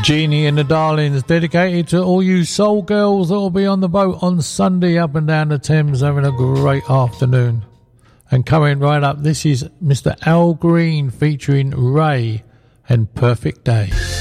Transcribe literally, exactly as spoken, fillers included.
Jeannie and the Darlings, dedicated to all you soul girls that will be on the boat on Sunday up and down the Thames having a great afternoon. And coming right up, this is Mister Al Green featuring Ray and Perfect Day.